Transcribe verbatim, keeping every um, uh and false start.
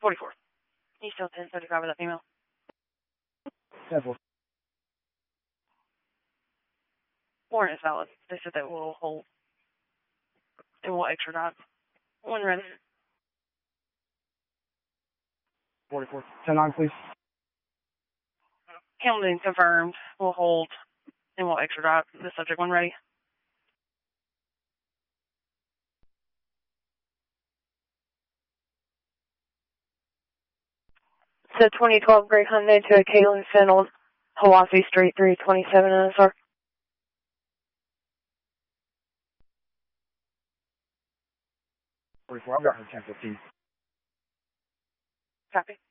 forty-four. He's still ten thirty-five with that female. ten four. Warrant is valid. They said they will hold. They will extradite. One ready. forty-four. ten nine, please. Hamilton confirmed. We'll hold and we'll extradite the subject. One ready. So twenty twelve Great Hyundai to a Caitlin Finn on Hiwassee Street, three twenty-seven N S R. forty-four. I've got her ten fifteen. Copy.